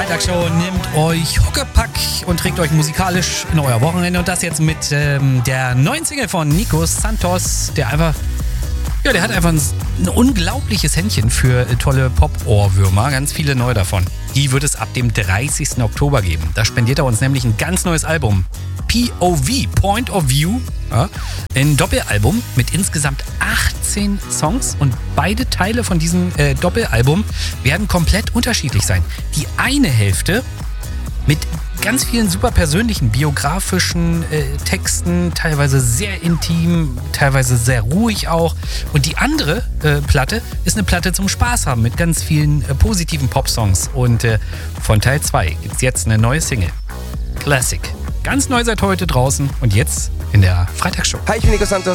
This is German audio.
Freitagsshow nimmt euch Huckepack und trägt euch musikalisch in euer Wochenende. Und das jetzt mit der neuen Single von Nico Santos, der hat einfach ein unglaubliches Händchen für tolle Pop-Ohrwürmer. Ganz viele neu davon. Die wird es ab dem 30. Oktober geben. Da spendiert er uns nämlich ein ganz neues Album. POV, Point of View. Ja, ein Doppelalbum mit insgesamt 18 Songs. Und beide Teile von diesem Doppelalbum werden komplett unterschiedlich sein. Die eine Hälfte mit ganz vielen super persönlichen, biografischen Texten, teilweise sehr intim, teilweise sehr ruhig auch. Und die andere Platte ist eine Platte zum Spaß haben mit ganz vielen positiven Popsongs. Und von Teil 2 gibt es jetzt eine neue Single. Classic. Ganz neu seit heute draußen und jetzt in der Freitagsshow. Hi, ich bin Nico Santos.